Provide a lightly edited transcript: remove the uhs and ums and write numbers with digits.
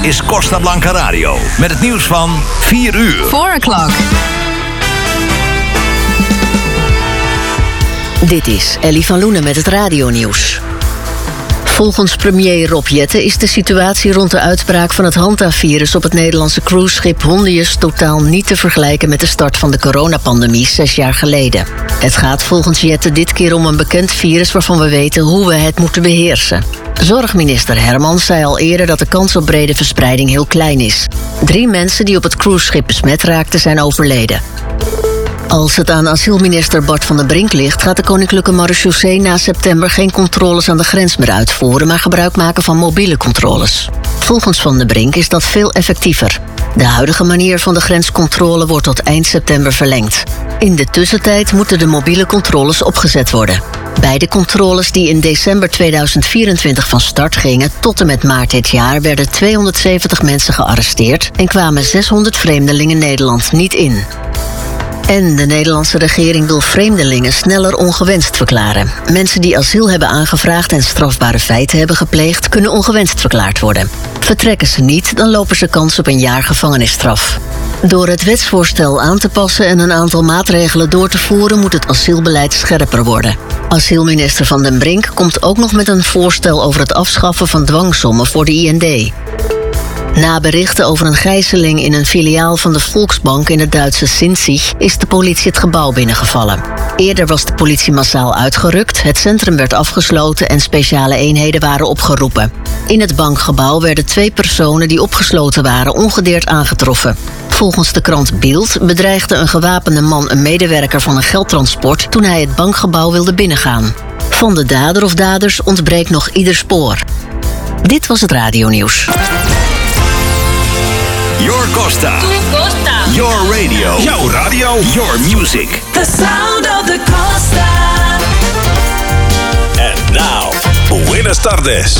is Costa Blanca Radio. Met het nieuws van 4 uur. 4 o'clock. Dit is Ellie van Loenen met het radionieuws. Volgens premier Rob Jetten is de situatie rond de uitbraak van het hantavirus op het Nederlandse cruiseschip Hondius totaal niet te vergelijken met de start van de coronapandemie 6 jaar geleden. Het gaat volgens Jetten dit keer om een bekend virus waarvan we weten hoe we het moeten beheersen. Zorgminister Hermans zei al eerder dat de kans op brede verspreiding heel klein is. 3 mensen die op het cruiseschip besmet raakten zijn overleden. Als het aan asielminister Bart van den Brink ligt, gaat de Koninklijke Marechaussee na september geen controles aan de grens meer uitvoeren, maar gebruik maken van mobiele controles. Volgens Van den Brink is dat veel effectiever. De huidige manier van de grenscontrole wordt tot eind september verlengd. In de tussentijd moeten de mobiele controles opgezet worden. Bij de controles die in december 2024 van start gingen tot en met maart dit jaar werden 270 mensen gearresteerd en kwamen 600 vreemdelingen Nederland niet in. En de Nederlandse regering wil vreemdelingen sneller ongewenst verklaren. Mensen die asiel hebben aangevraagd en strafbare feiten hebben gepleegd, kunnen ongewenst verklaard worden. Vertrekken ze niet, dan lopen ze kans op een jaar gevangenisstraf. Door het wetsvoorstel aan te passen en een aantal maatregelen door te voeren, moet het asielbeleid scherper worden. Asielminister Van den Brink komt ook nog met een voorstel over het afschaffen van dwangsommen voor de IND. Na berichten over een gijzeling in een filiaal van de Volksbank in het Duitse Sinzig is de politie het gebouw binnengevallen. Eerder was de politie massaal uitgerukt, het centrum werd afgesloten en speciale eenheden waren opgeroepen. In het bankgebouw werden 2 personen die opgesloten waren ongedeerd aangetroffen. Volgens de krant Bild bedreigde een gewapende man een medewerker van een geldtransport toen hij het bankgebouw wilde binnengaan. Van de dader of daders ontbreekt nog ieder spoor. Dit was het radionieuws. Your Costa. Your radio. Jouw radio. Your music. The sound of the Costa. And now, buenas tardes.